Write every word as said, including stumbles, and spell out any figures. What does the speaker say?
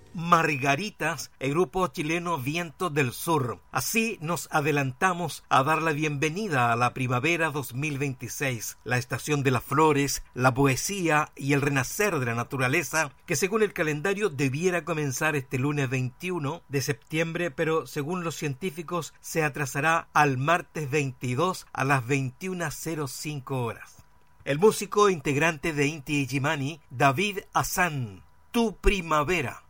Margaritas, el grupo chileno Vientos del Sur. Así nos adelantamos a dar la bienvenida a la primavera dos mil veintiséis, la estación de las flores, la poesía y el renacer de la naturaleza, que según el calendario debiera comenzar este lunes veintiuno de septiembre, pero según los científicos se atrasará al martes veintidós a las veintiuna cero cinco horas. El músico integrante de Inti Illimani, David Hassan, Tu Primavera.